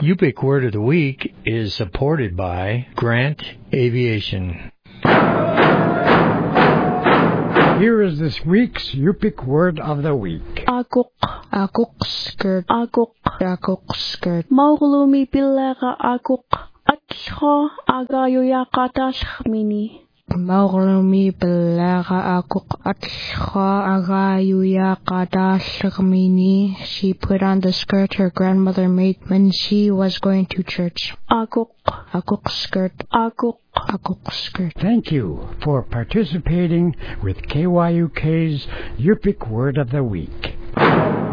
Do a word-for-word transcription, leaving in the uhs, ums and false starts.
Yupik Word of the Week is supported by Grant Aviation. Here is this week's Yupik Word of the Week. Akuk, akuk skirt, akuk, akuk skirt. Maulumi pillara akuk, atcho agayoya katash mini. Maulumi pillara akuk, atcho agayuya katash mini. She put on the skirt her grandmother made when she was going to church. Akuk, akuk skirt, akuk. Akuk skirt. Thank you for participating with K Y U K's Yupik Word of the Week.